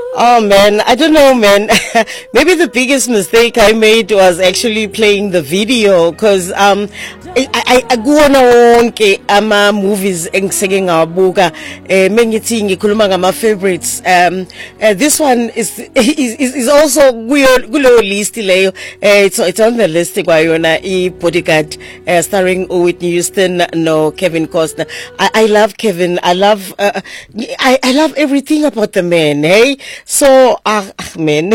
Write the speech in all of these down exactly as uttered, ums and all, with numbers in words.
Oh man, I don't know, man. Maybe the biggest mistake I made was actually playing the video, because um, I I I go on wonke ama movies engiseke ngabuka eh mengithi ngikhuluma ngama favorites. Um, uh, this one is is is, is also kulo list leyo. Uh, it's it's on the list kwayona I Bodyguard, uh, starring Whitney Houston no Kevin Costner. I I love Kevin. I love uh, I I love everything about the man. Hey. So, ah, uh, man.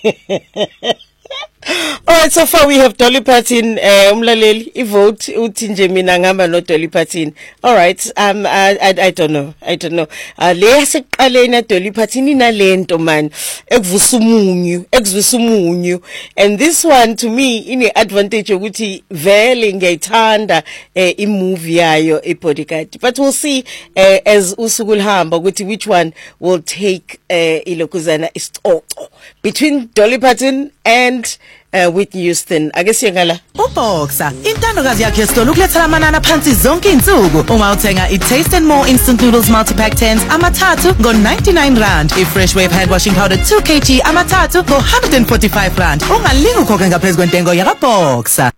Alright, so far we have Dolly Parton, uh, umlaleli, I vote, uthi nje mina ngihamba no Dolly Parton. Alright, um, I, I, I don't know, I don't know. Uh, le yasekuqaleni na Dolly Parton inalento man, ekuvusa umunyu, ekuvusa umunyu. And this one, to me, ine advantage yokuthi vele ngiyayithanda uh, I movie yayo, I Bodyguard. But we'll see uh, as usuku luhamba ukuthi which one will take uh, ilokuzana isicoco between Dolly Parton and Uh, Whitney Houston. Akesiye ngala. uBoxer intandokazi yakhe esitolo ukulethela amanana phansi zonke insuku. Uma uthenga iTaste and More instant noodles multi-pack tens amathathu ngo ninety-nine rand. I-Fresh Wave hand washing powder two kilograms amathathu ngo one hundred forty-five rand. Ungalingi ukhokhe ngaphezu kwentengo yakaBoxer.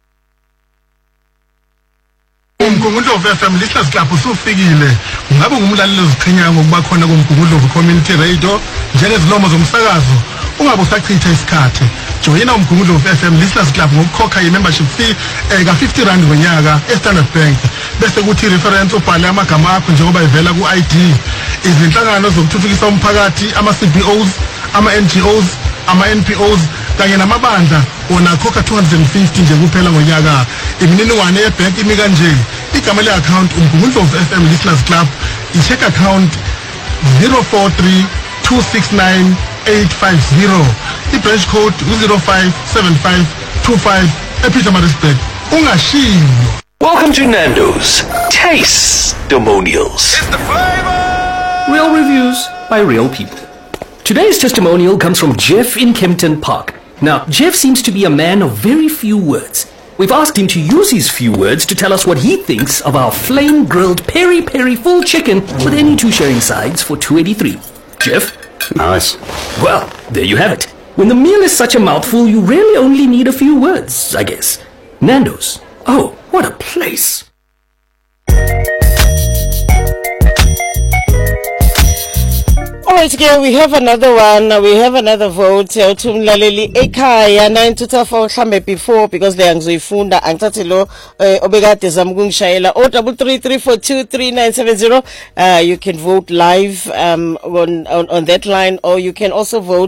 Umgungundlovu F M lihlezi lapho usufikile. Ngabe ngumlaleli oziqhenya ngokuba khona kumgungundlovu community radio njengezilomo zomsakazo. Ungabe usachitha isikhathi. Joyina umgungundlovu F M listeners club ngokukhokha i-membership fee eh ka fifty rand ngonyaka e-Standard Bank. Bese kuthi reference ubhale amagama akho njengoba ivela ku-I D. Izinhlangano zokuthuthukisa umphakathi, ama-C B Os, ama-N G Os, ama-N P Os kanye namabandla ona khokha two hundred fifty nje kuphela ngonyaka. Imininingwane yebank imi kanje. Igama le-account umgungundlovu F M listeners club, i-check account zero four three two six nine eight five zero. The branch code zero five seven five two five Epitamarisburg. Ungashiyo. Welcome to Nando's Taste-Demonials. It's the flavor! Real reviews by real people. Today's testimonial comes from Jeff in Kempton Park. Now, Jeff seems to be a man of very few words. We've asked him to use his few words to tell us what he thinks of our flame-grilled peri-peri full chicken with any two sharing sides for two eighty-three. Jeff? Nice. Well, there you have it. When the meal is such a mouthful, you really only need a few words, I guess. Nando's. Oh, what a place. Alright, again, we have another one. We have another vote. Uthumlaleli ekhaya nine two four mhlambe before because le angizoyifunda angithathe lo obekade zami kungishayela oh three three three four two three nine seven zero. Uh, you can vote live um on, on on that line, or you can also vote